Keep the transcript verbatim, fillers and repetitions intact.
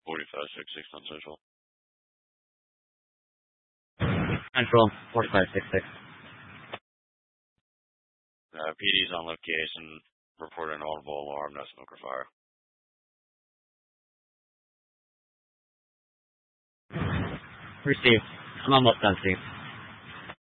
forty-five six six on Central. Central, forty-five six six. Uh, P D's on lift case and reported an audible alarm, no smoke or fire. Received. I'm almost done, Steve.